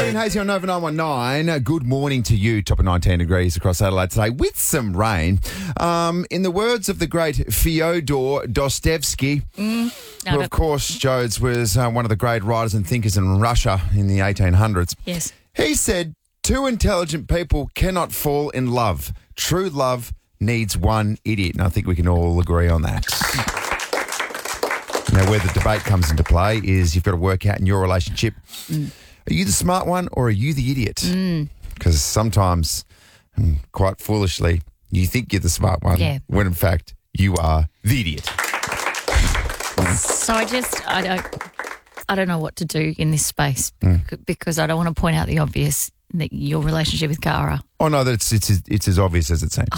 Corey and Hazy on Nova 919. Good morning to you. Top of 19 degrees across Adelaide today with some rain. In the words of the great Fyodor Dostoevsky, who, of course, Jodes was one of the great writers and thinkers in Russia in the 1800s. Yes. He said, two intelligent people cannot fall in love. True love needs one idiot. And I think we can all agree on that. Now, where the debate comes into play is you've got to work out in your relationship, are you the smart one or are you the idiot? Because sometimes, quite foolishly, you think you're the smart one when in fact you are the idiot. So I don't know what to do in this space because I don't want to point out the obvious, that your relationship with Cara. Oh, no, it's as obvious as it seems.